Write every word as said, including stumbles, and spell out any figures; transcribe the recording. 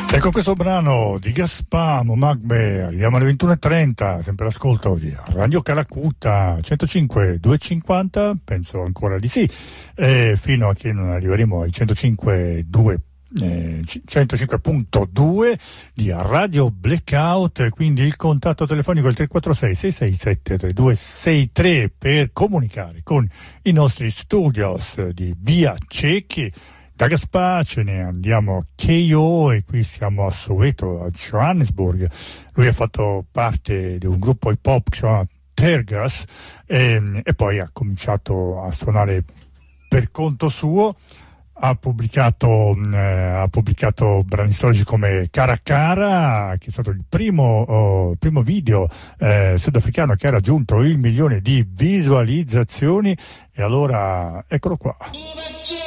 E con questo brano di Gaspamo Magbe arriviamo alle ventuno e trenta, sempre l'ascolto di Radio Calacuta centocinque duecentocinquanta, penso ancora di sì, e fino a che non arriveremo ai centocinque due Eh, centocinque punto due di Radio Blackout. Quindi il contatto telefonico è il tre quattro sei sei sei sette tre due sei tre per comunicare con i nostri studios di Via Cecchi. Da Gaspà ce ne andiamo a K O e qui siamo a Soweto, a Johannesburg. Lui ha fatto parte di un gruppo hip hop che si chiama Tergas e, e poi ha cominciato a suonare per conto suo. Ha pubblicato, eh, ha pubblicato brani storici come Cara Cara, che è stato il primo, oh, primo video eh, sudafricano che ha raggiunto il milione di visualizzazioni. E allora eccolo qua.